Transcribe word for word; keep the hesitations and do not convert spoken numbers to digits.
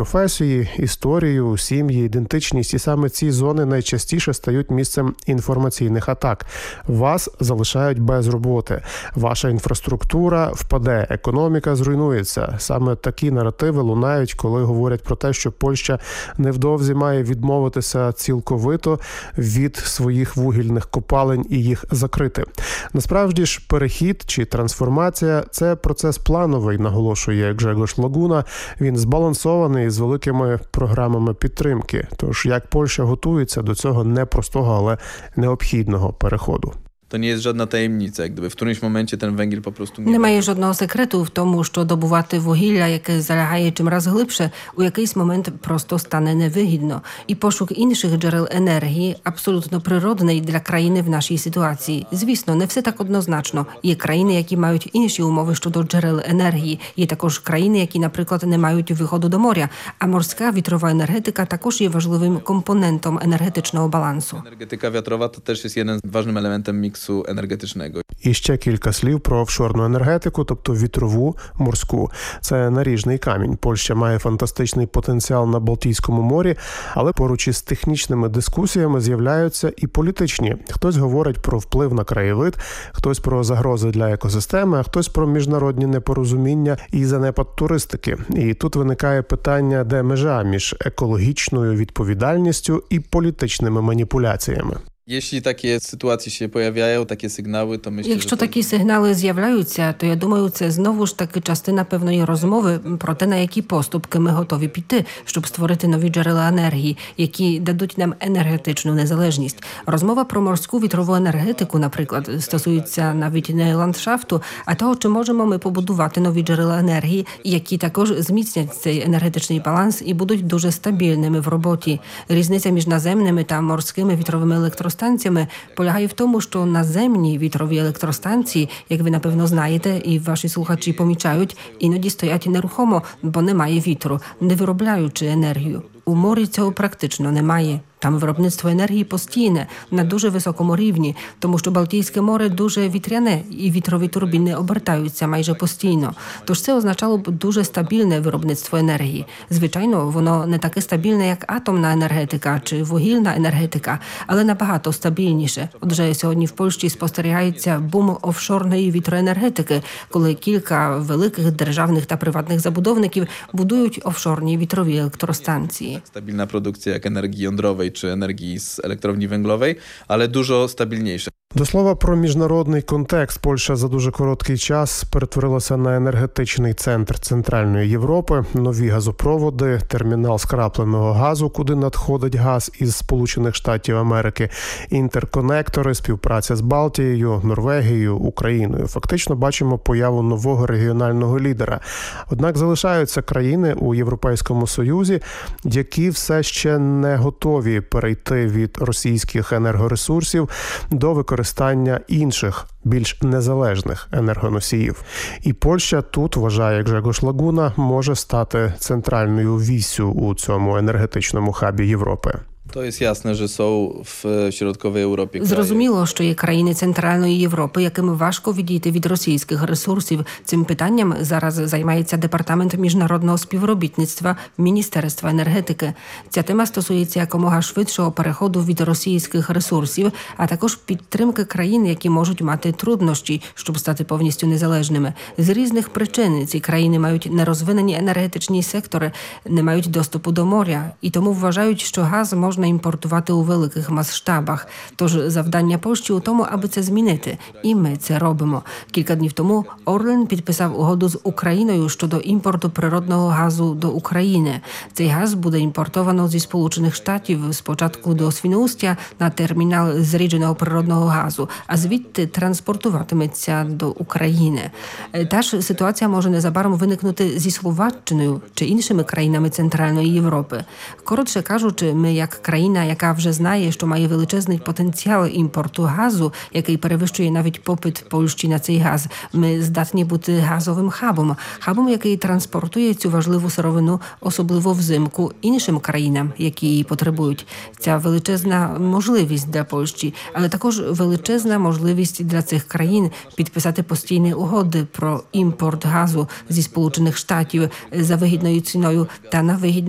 професії, історію, сім'ї, ідентичність. І саме ці зони найчастіше стають місцем інформаційних атак. Вас залишають без роботи. Ваша інфраструктура впаде, економіка зруйнується. Саме такі наративи лунають, коли говорять про те, що Польща невдовзі має відмовитися цілковито від своїх вугільних копалень і їх закрити. Насправді ж, перехід чи трансформація – це процес плановий, наголошує Гжегош Лагуна. Він збалансований з великими програмами підтримки. Тож, як Польща готується до цього непростого, але необхідного переходу? To nie jest żadna tajemnica, jak gdyby w którymś momencie ten węgiel po prostu nie... Немає жодного секрету в тому, що добувати вугілля, яке залягає чимраз глибше, у якийсь момент просто стане невигідно. І пошук інших джерел енергії абсолютно природний для країни в нашій ситуації. Звісно, не все так однозначно. Є країни, які мають інші умови щодо джерел енергії. Є також країни, які, наприклад, не мають виходу до моря. А морська вітрова енергетика також є важливим компонентом енергетичного балансу. Energetyka wiatrowa to też jest jeden ważnym elementem miksu енергетичного. І ще кілька слів про офшорну енергетику, тобто вітрову, морську. Це наріжний камінь. Польща має фантастичний потенціал на Балтійському морі, але поруч із технічними дискусіями з'являються і політичні. Хтось говорить про вплив на краєвид, хтось про загрози для екосистеми, а хтось про міжнародні непорозуміння і занепад туристики. І тут виникає питання, де межа між екологічною відповідальністю і політичними маніпуляціями. Jeśli takie sytuacje się pojawiają, takie sygnały, to myślę, Якщо że to... такі сигнали з'являються, то я думаю, це знову ж таки частина певної розмови про те, на які поступки ми готові піти, щоб створити нові джерела енергії, які дадуть нам енергетичну незалежність. Розмова про морську вітрову енергетику, наприклад, стосується навіть не ландшафту, а того, чи можемо ми побудувати нові джерела енергії, які також зміцнять цей енергетичний баланс і будуть дуже стабільними в роботі. Різниця між наземними та морськими вітровими електростанціями електростанціями полягає в тому, що наземні вітрові електростанції, як ви напевно знаєте, і ваші слухачі помічають, іноді стоять нерухомо, бо немає вітру, не виробляючи енергію. У морі цього практично немає. Там виробництво енергії постійне, на дуже високому рівні, тому що Балтійське море дуже вітряне і вітрові турбіни обертаються майже постійно. Тож це означало б дуже стабільне виробництво енергії. Звичайно, воно не таке стабільне, як атомна енергетика чи вугільна енергетика, але набагато стабільніше. Отже, сьогодні в Польщі спостерігається бум офшорної вітроенергетики, коли кілька великих державних та приватних забудовників будують офшорні вітрові електростанції. Stabilna produkcja jak energii jądrowej czy energii z elektrowni węglowej, ale dużo stabilniejsze. До слова про міжнародний контекст. Польща за дуже короткий час перетворилася на енергетичний центр Центральної Європи. Нові газопроводи, термінал скрапленого газу, куди надходить газ із Сполучених Штатів Америки, інтерконектори, співпраця з Балтією, Норвегією, Україною. Фактично бачимо появу нового регіонального лідера. Однак залишаються країни у Європейському Союзі, які все ще не готові перейти від російських енергоресурсів до використання використання інших, більш незалежних енергоносіїв. І Польща тут, вважає Гжегош Лагуна, може стати центральною віссю у цьому енергетичному хабі Європи. To jest jasne, że są w środkowej Europie kraje. Зрозуміло, що є країни Центральної Європи, яким важко відійти від російських ресурсів. Цим питанням зараз займається Департамент міжнародного співробітництва Міністерства енергетики. Ця тема стосується якомога швидшого переходу від російських ресурсів, а також підтримки країн, які можуть мати труднощі, щоб стати повністю незалежними. З різних причин ці країни мають нерозвинені енергетичні сектори, не мають доступу до моря, і тому вважають, що газ можна імпортувати у великих масштабах. Тож завдання Польщі у тому, аби це змінити. І ми це робимо. Кілька днів тому Орлен підписав угоду з Україною щодо імпорту природного газу до України. Цей газ буде імпортовано зі Сполучених Штатів спочатку до Свіноустя на термінал зрідженого природного газу, а звідти транспортуватиметься до України. Та ж ситуація може незабаром виникнути зі Словаччиною чи іншими країнами Центральної Європи. Коротше кажучи, ми як країна, яка вже знає, що має величезний потенціал імпорту газу, який перевищує навіть попит Польщі на цей газ, ми здатні бути газовим хабом, хабом, який транспортує цю важливу сировину, особливо взимку, іншим країнам, які її потребують. Ця величезна можливість для Польщі, але також величезна можливість для цих країн підписати постійні угоди про імпорт газу зі Сполучених Штатів за вигідною ціною та на вигідних